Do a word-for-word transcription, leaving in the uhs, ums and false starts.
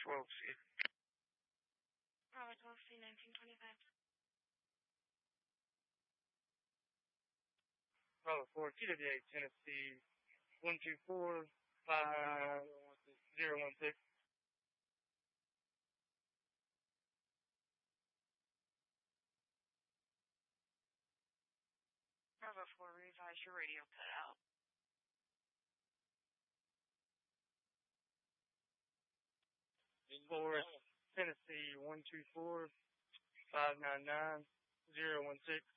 twelve C. Bravo twelve C, nineteen twenty-five. Bravo four, T W A, Tennessee, one two four five zero one six. Bravo four, revise your radio cut out. Forest, Tennessee, one two four five nine nine zero one six.